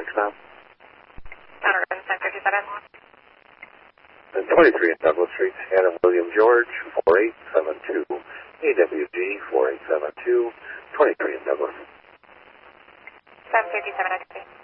now? Outer Rim 757. 23 in Douglas Street, Adam William George, 4872. AWG 4872, 23 in Douglas. 757 XP.